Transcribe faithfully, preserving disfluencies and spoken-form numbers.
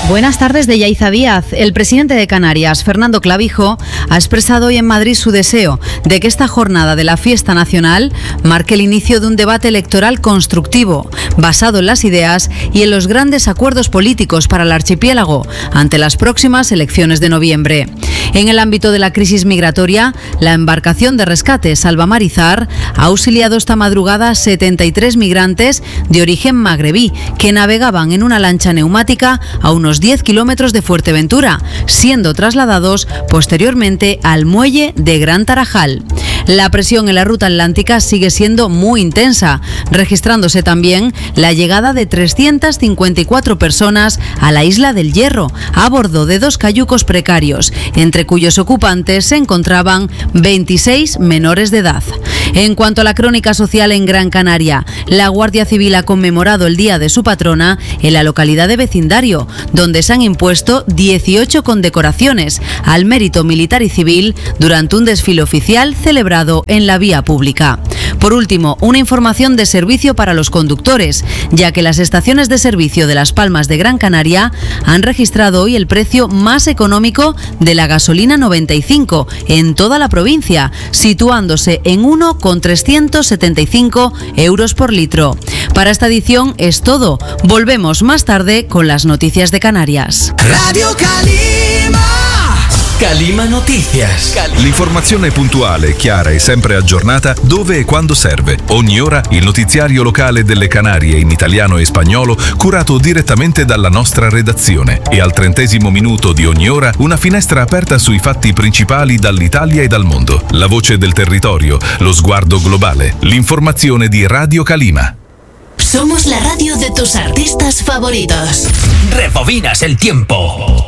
Buenas tardes de Yaiza Díaz. El presidente de Canarias, Fernando Clavijo, ha expresado hoy en Madrid su deseo de que esta jornada de la fiesta nacional marque el inicio de un debate electoral constructivo, basado en las ideas y en los grandes acuerdos políticos para el archipiélago ante las próximas elecciones de noviembre. En el ámbito de la crisis migratoria, la embarcación de rescate Salvamarizar ha auxiliado esta madrugada a setenta y tres migrantes de origen magrebí que navegaban en una lancha neumática a unos diez kilómetros de Fuerteventura, siendo trasladados posteriormente al muelle de Gran Tarajal. La presión en la ruta atlántica sigue siendo muy intensa, registrándose también la llegada de trescientas cincuenta y cuatro personas a la isla del Hierro, a bordo de dos cayucos precarios, entre cuyos ocupantes se encontraban veintiséis menores de edad. En cuanto a la crónica social en Gran Canaria, la Guardia Civil ha conmemorado el día de su patrona en la localidad de Vecindario, donde se han impuesto dieciocho condecoraciones al mérito militar y civil durante un desfile oficial celebrado en la vía pública. Por último, una información de servicio para los conductores, ya que las estaciones de servicio de Las Palmas de Gran Canaria han registrado hoy el precio más económico de la gasolina noventa y cinco en toda la provincia, situándose en uno coma trescientos setenta y cinco euros por litro. Para esta edición es todo. Volvemos más tarde con las noticias de Canarias. Radio Calima. Calima Noticias. Calima. L'informazione puntuale, chiara e sempre aggiornata dove e quando serve. Ogni ora il notiziario locale delle Canarie in italiano e spagnolo curato direttamente dalla nostra redazione. E al trentesimo minuto di ogni ora una finestra aperta sui fatti principali dall'Italia e dal mondo. La voce del territorio, lo sguardo globale. L'informazione di Radio Calima. Somos la radio de tus artistas favoritos. Rebobinas el tiempo.